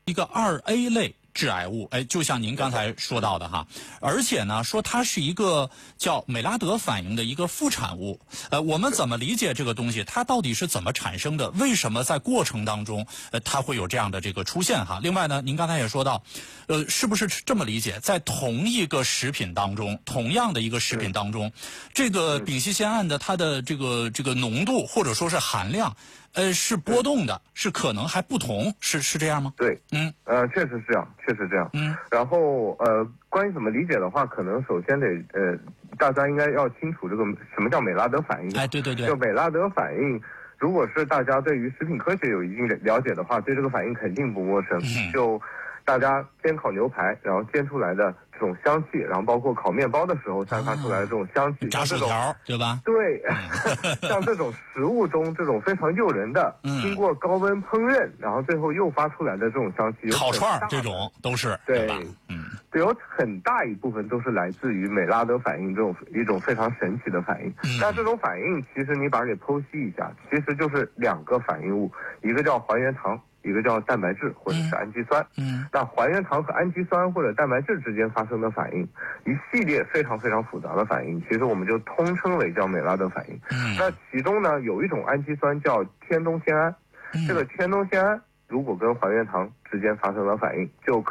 一个2A 类致癌物，就像您刚才说到的哈，而且呢，说它是一个叫美拉德反应的一个副产物。我们怎么理解这个东西？它到底是怎么产生的？为什么在过程当中，它会有这样的这个出现哈？另外呢，您刚才也说到，是不是这么理解？在同一个食品当中，同样的一个食品当中，这个丙烯酰胺的它的这个浓度或者说是含量，是波动的，是可能还不同，是这样吗？ 对，确实是这样，确实这样。然后关于怎么理解的话，可能首先得大家应该要清楚这个什么叫美拉德反应。 对， 就美拉德反应，如果是大家对于食品科学有一定的了解的话，对这个反应肯定不陌生。就大家煎烤牛排，然后煎出来的这种香气，然后包括烤面包的时候散发出来的这种香气， 炸薯条对吧？ 对，像这种食物中这种非常诱人的，经过高温烹饪，然后最后诱发出来的这种香气， 烤串这种都是对吧？ 有很大一部分都是来自于美拉德反应这种一种非常神奇的反应。但这种反应其实你把它给剖析一下，其实就是2个反应物，一个叫还原糖，一个叫蛋白质或者是氨基酸。那还原糖和氨基酸或者蛋白质之间发生的反应，一系列非常非常复杂的反应，其实我们就通称为叫美拉德反应。那其中呢，有一种氨基酸叫天冬酰胺，这个天冬酰胺如果跟还原糖之间发生了反应，就